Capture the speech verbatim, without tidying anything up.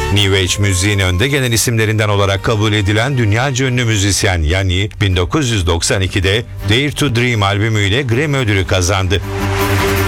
New Age müziğin önde gelen isimlerinden olarak kabul edilen dünyaca ünlü müzisyen Yanni, bin dokuz yüz doksan ikide Dare to Dream albümüyle Grammy ödülü kazandı.